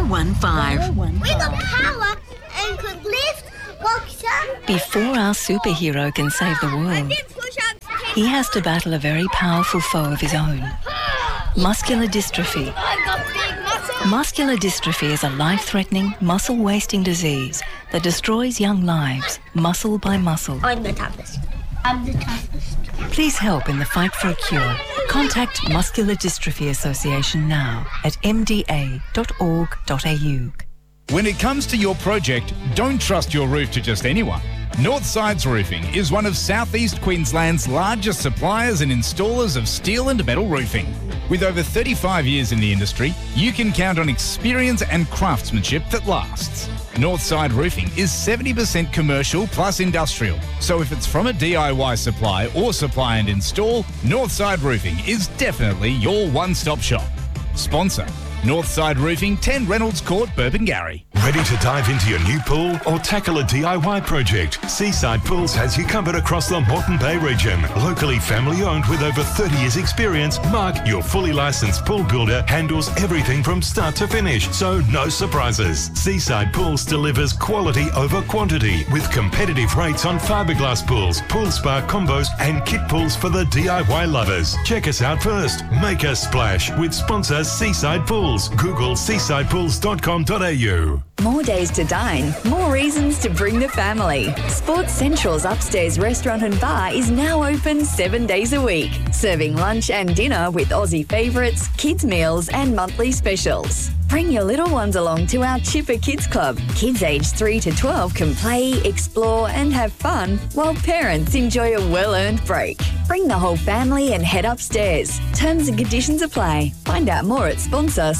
1015. We got power and could lift, boxer. Before our superhero can save the world, he has to battle a very powerful foe of his own. Muscular dystrophy. I've got big muscles. Muscular dystrophy is a life-threatening, muscle-wasting disease that destroys young lives, muscle by muscle. I'm the toughest. I'm the toughest. Please help in the fight for a cure. Contact Muscular Dystrophy Association now at mda.org.au. When it comes to your project, don't trust your roof to just anyone. Northsides Roofing is one of South East Queensland's largest suppliers and installers of steel and metal roofing. With over 35 years in the industry, you can count on experience and craftsmanship that lasts. Northside Roofing is 70% commercial plus industrial. So if it's from a DIY supply or supply and install, Northside Roofing is definitely your one-stop shop. Sponsor: Northside Roofing, 10 Reynolds Court, Burpengary. Ready to dive into your new pool or tackle a DIY project? Seaside Pools has you covered across the Moreton Bay region. Locally family owned with over 30 years experience, Mark, your fully licensed pool builder, handles everything from start to finish, so no surprises. Seaside Pools delivers quality over quantity with competitive rates on fiberglass pools, pool spa combos and kit pools for the DIY lovers. Check us out first. Make a splash with sponsor Seaside Pools. Google seasidepools.com.au. More days to dine, more reasons to bring the family. Sports Central's upstairs restaurant and bar is now open 7 days a week, serving lunch and dinner with Aussie favourites, kids' meals and monthly specials. Bring your little ones along to our Chipper Kids Club. Kids aged 3 to 12 can play, explore and have fun while parents enjoy a well-earned break. Bring the whole family and head upstairs. Terms and conditions apply. Find out more at sponsor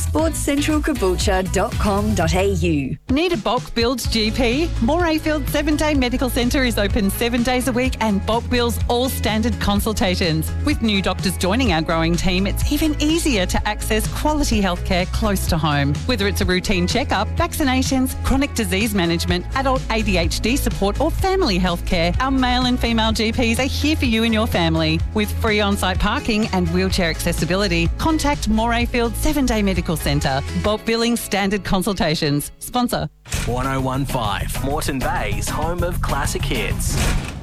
sportscentralcaboolture.com.au. Need a bulk bills GP? Morayfield 7-Day Medical Centre is open 7 days a week and bulk bills all standard consultations. With new doctors joining our growing team, it's even easier to access quality healthcare close to home. Whether it's a routine checkup, vaccinations, chronic disease management, adult ADHD support or family healthcare, our male and female GPs are here for you and your family. With free on-site parking and wheelchair accessibility, contact Morayfield 7-Day Medical Centre. Bulk billing standard consultations. Sponsor 1015, Moreton Bay's home of classic hits.